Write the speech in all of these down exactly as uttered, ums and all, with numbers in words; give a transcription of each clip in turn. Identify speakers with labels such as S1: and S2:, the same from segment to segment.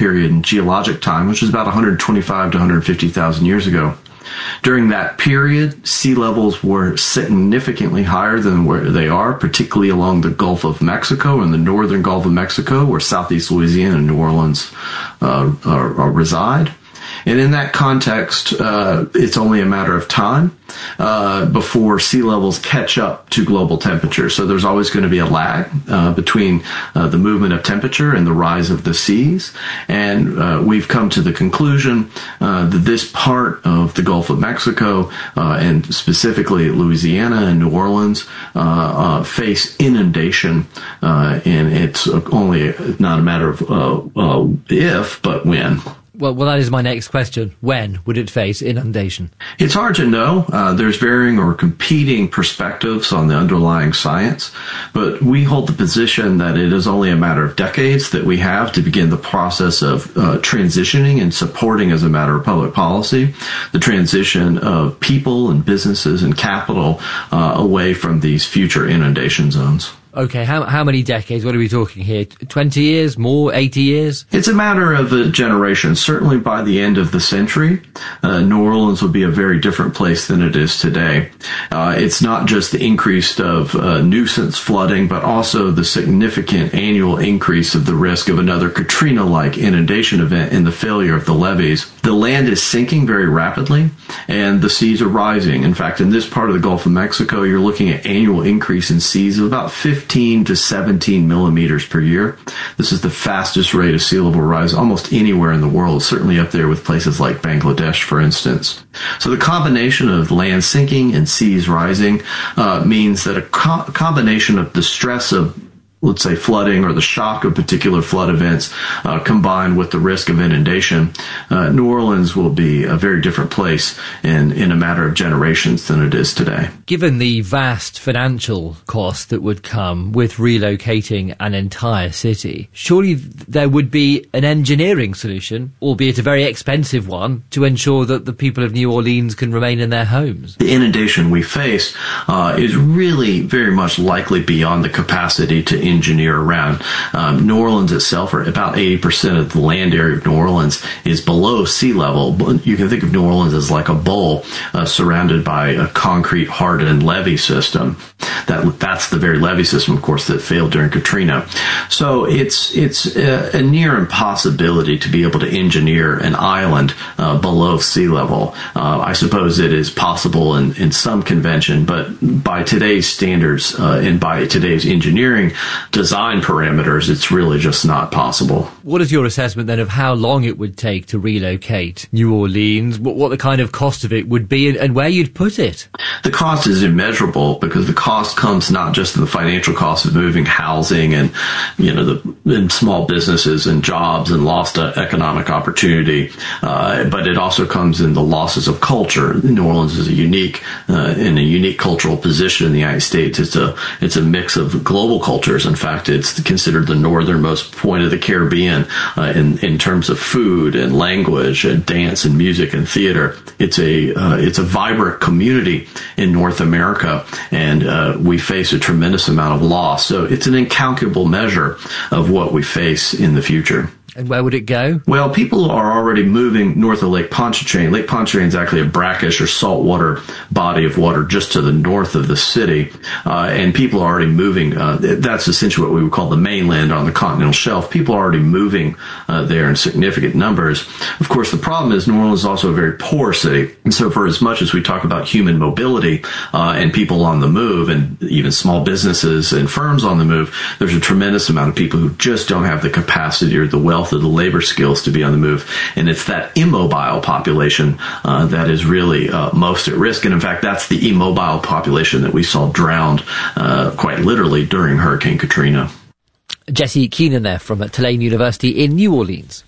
S1: period in geologic time, which is about one hundred twenty-five to one hundred fifty thousand years ago. During that period, sea levels were significantly higher than where they are, particularly along the Gulf of Mexico and the northern Gulf of Mexico, where southeast Louisiana and New Orleans uh, are, are reside. And in that context, uh, it's only a matter of time uh, before sea levels catch up to global temperature. So there's always going to be a lag uh, between uh, the movement of temperature and the rise of the seas. And uh, we've come to the conclusion uh, that this part of the Gulf of Mexico, uh, and specifically Louisiana and New Orleans, uh, uh, face inundation. Uh, and it's only not a matter of uh, uh, if, but when.
S2: Well, well, that is my next question. When would it face inundation?
S1: It's hard to know. Uh, there's varying or competing perspectives on the underlying science, but we hold the position that it is only a matter of decades that we have to begin the process of uh, transitioning and supporting, as a matter of public policy, the transition of people and businesses and capital uh, away from these future inundation zones.
S2: Okay, how how many decades? What are we talking here? twenty years? More? eighty years?
S1: It's a matter of a generation. Certainly by the end of the century, uh, New Orleans will be a very different place than it is today. Uh, it's not just the increase of uh, nuisance flooding, but also the significant annual increase of the risk of another Katrina-like inundation event in the failure of the levees. The land is sinking very rapidly, and the seas are rising. In fact, in this part of the Gulf of Mexico, you're looking at annual increase in seas of about fifteen to seventeen millimeters per year. This is the fastest rate of sea level rise almost anywhere in the world, certainly up there with places like Bangladesh, for instance. So the combination of land sinking and seas rising uh, means that a co- combination of the stress of, let's say, flooding or the shock of particular flood events uh, combined with the risk of inundation, uh, New Orleans will be a very different place in, in a matter of generations than it is today.
S2: Given the vast financial cost that would come with relocating an entire city, surely there would be an engineering solution, albeit a very expensive one, to ensure that the people of New Orleans can remain in their homes.
S1: The inundation we face uh, is really very much likely beyond the capacity to engineer around. Um, New Orleans itself, or about eighty percent of the land area of New Orleans, is below sea level. You can think of New Orleans as like a bowl uh, surrounded by a concrete hardened levee system. That that's the very levee system, of course, that failed during Katrina. So it's it's a, a near impossibility to be able to engineer an island uh, below sea level. Uh, I suppose it is possible in, in some convention, but by today's standards uh, and by today's engineering design parameters, it's really just not possible.
S2: What is your assessment then of how long it would take to relocate New Orleans, what, what the kind of cost of it would be, and, and where you'd put it?
S1: The cost is immeasurable, because the cost comes not just in the financial cost of moving housing and, you know, the and small businesses and jobs and lost uh, economic opportunity, uh, but it also comes in the losses of culture. New Orleans is a unique, uh, in a unique cultural position in the United States. It's a, it's a mix of global cultures. In fact, it's considered the northernmost point of the Caribbean uh, in, in terms of food and language and dance and music and theater. It's a, uh, it's a vibrant community in North America, and uh, we face a tremendous amount of loss. So it's an incalculable measure of what we face in the future.
S2: And where would it go?
S1: Well, people are already moving north of Lake Pontchartrain. Lake Pontchartrain is actually a brackish or saltwater body of water just to the north of the city, uh, and people are already moving. Uh, that's essentially what we would call the mainland on the continental shelf. People are already moving uh, there in significant numbers. Of course, the problem is New Orleans is also a very poor city, and so for as much as we talk about human mobility uh, and people on the move, and even small businesses and firms on the move, there's a tremendous amount of people who just don't have the capacity or the wealth of the labor skills to be on the move. And it's that immobile population uh, that is really uh, most at risk. And in fact, that's the immobile population that we saw drowned uh, quite literally during Hurricane Katrina.
S2: Jesse Keenan there from Tulane University in New Orleans.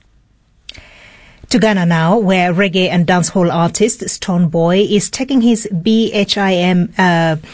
S3: To Ghana now, where reggae and dancehall artist Stonebwoy is taking his B H I M uh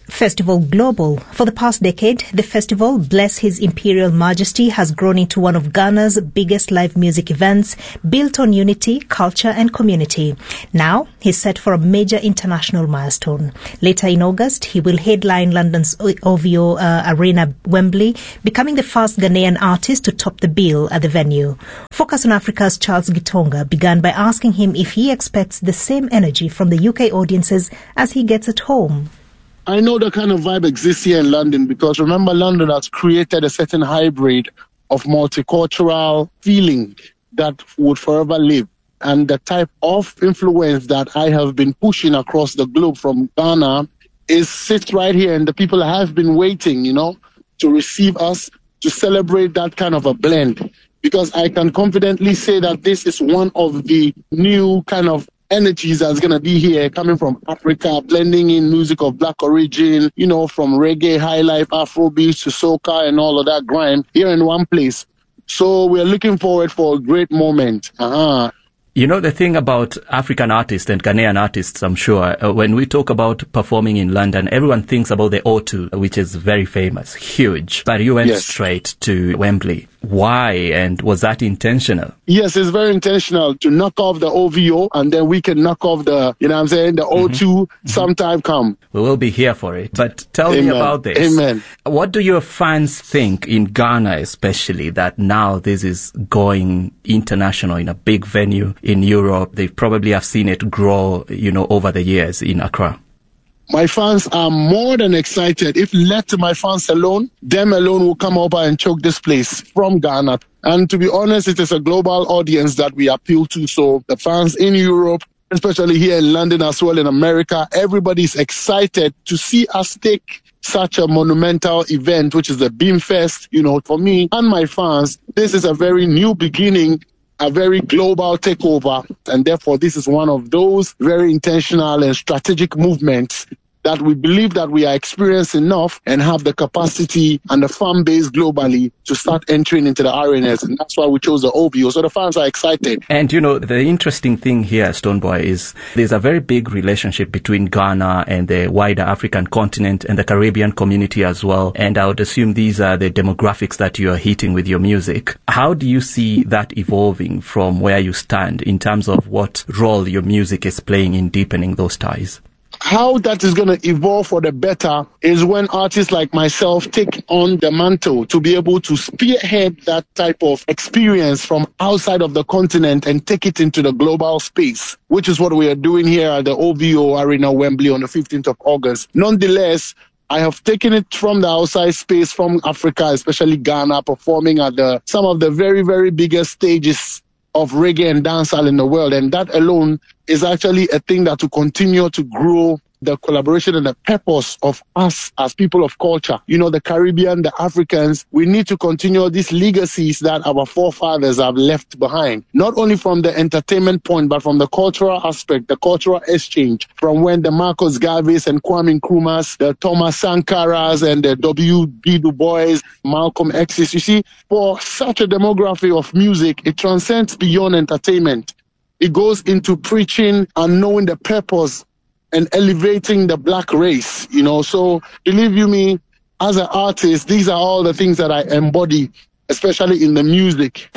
S3: Festival Global. For the past decade, the festival, Bless His Imperial Majesty, has grown into one of Ghana's biggest live music events, built on unity, culture and community. Now, he's set for a major international milestone. Later in August, he will headline London's O V O uh, Arena, Wembley, becoming the first Ghanaian artist to top the bill at the venue. Focus on Africa's Charles Gitonga began by asking him if he expects the same energy from the U K audiences as he gets at home.
S4: I know the kind of vibe exists here in London because remember, London has created a certain hybrid of multicultural feeling that would forever live. And the type of influence that I have been pushing across the globe from Ghana is sits right here, and the people have been waiting, you know, to receive us, to celebrate that kind of a blend. Because I can confidently say that this is one of the new kind of energies that's going to be here, coming from Africa, blending in music of black origin, you know, from reggae, high life, Afrobeats to soca and all of that grime here in one place. So we're looking forward for a great moment. Uh-huh.
S5: You know, the thing about African artists and Ghanaian artists, I'm sure, uh, when we talk about performing in London, everyone thinks about the O two, which is very famous, huge. But you went yes. straight to Wembley. Why? And was that intentional?
S4: Yes, it's very intentional to knock off the O V O, and then we can knock off the, you know what I'm saying, the O two mm-hmm. sometime come.
S5: We will be here for it. But tell
S4: Amen.
S5: me about this.
S4: Amen.
S5: What do your fans think in Ghana especially that now this is going international in a big venue in Europe? They probably have seen it grow, you know, over the years in Accra.
S4: My fans are more than excited. If left to my fans alone, them alone will come over and choke this place from Ghana. And to be honest, it is a global audience that we appeal to. So the fans in Europe, especially here in London as well in America, everybody's excited to see us take such a monumental event, which is the Beamfest. You know, for me and my fans, this is a very new beginning, a very global takeover. And therefore, this is one of those very intentional and strategic movements that we believe that we are experienced enough and have the capacity and the fan base globally to start entering into the arenas. And that's why we chose the O V O. So the fans are excited.
S5: And, you know, the interesting thing here, Stonebwoy, is there's a very big relationship between Ghana and the wider African continent and the Caribbean community as well. And I would assume these are the demographics that you are hitting with your music. How do you see that evolving from where you stand in terms of what role your music is playing in deepening those ties?
S4: How that is going to evolve for the better is when artists like myself take on the mantle to be able to spearhead that type of experience from outside of the continent and take it into the global space, which is what we are doing here at the O V O Arena, Wembley on the fifteenth of August. Nonetheless, I have taken it from the outside space, from Africa, especially Ghana, performing at the some of the very, very biggest stages of reggae and dancehall in the world. And that alone is actually a thing that will continue to grow the collaboration and the purpose of us as people of culture. You know, the Caribbean, the Africans, we need to continue these legacies that our forefathers have left behind, not only from the entertainment point, but from the cultural aspect, the cultural exchange, from when the Marcus Garveys and Kwame Nkrumahs, the Thomas Sankaras and the W B Du Bois, Malcolm X's. You see, for such a demography of music, it transcends beyond entertainment. It goes into preaching and knowing the purpose and elevating the black race, you know. So believe you me, as an artist, these are all the things that I embody, especially in the music.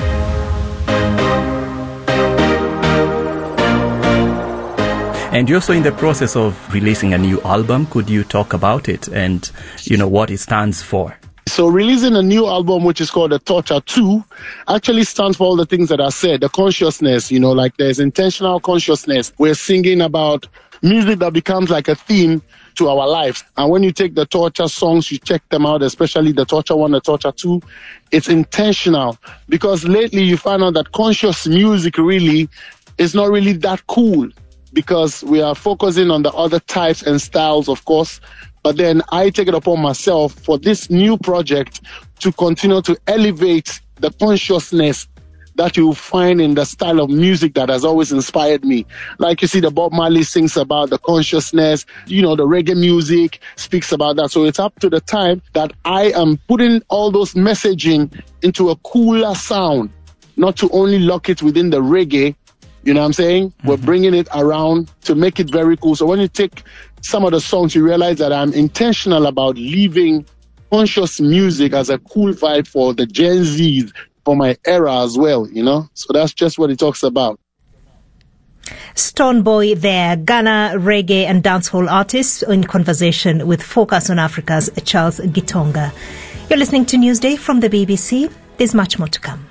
S5: And you're also in the process of releasing a new album. Could you talk about it and, you know, what it stands for?
S4: So releasing a new album, which is called The Torture two, actually stands for all the things that I said, the consciousness, you know, like there's intentional consciousness. We're singing about music that becomes like a theme to our lives. And when you take the Torture songs, you check them out, especially the Torture one, the Torture two, it's intentional. Because lately you find out that conscious music really is not really that cool, because we are focusing on the other types and styles, of course. But then I take it upon myself for this new project to continue to elevate the consciousness that you find in the style of music that has always inspired me. Like you see, the Bob Marley sings about the consciousness, you know, the reggae music speaks about that. So it's up to the time that I am putting all those messaging into a cooler sound, not to only lock it within the reggae. You know what I'm saying? Mm-hmm. We're bringing it around to make it very cool. So when you take some of the songs, you realize that I'm intentional about leaving conscious music as a cool vibe for the Gen Zs, for my era as well, you know? So that's just what it talks about.
S3: Stonebwoy there, Ghana reggae and dancehall artists in conversation with Focus on Africa's Charles Gitonga. You're listening to Newsday from the B B C. There's much more to come.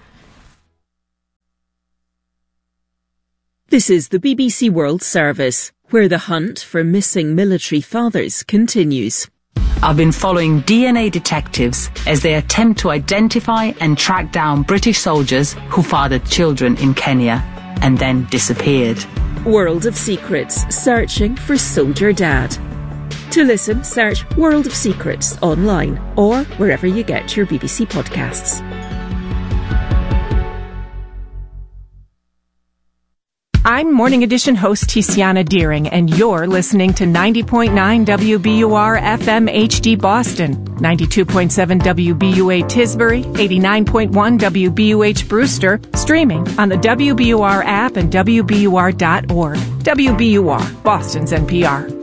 S6: This is the B B C World Service, where the hunt for missing military fathers continues.
S7: I've been following D N A detectives as they attempt to identify and track down British soldiers who fathered children in Kenya and then disappeared.
S6: World of Secrets, searching for Soldier Dad. To listen, search World of Secrets online or wherever you get your B B C podcasts.
S8: I'm Morning Edition host Tiziana Deering, and you're listening to ninety point nine W B U R F M H D Boston, ninety-two point seven W B U A Tisbury, eighty-nine point one W B U H Brewster, streaming on the W B U R app and W B U R dot org. W B U R, Boston's N P R.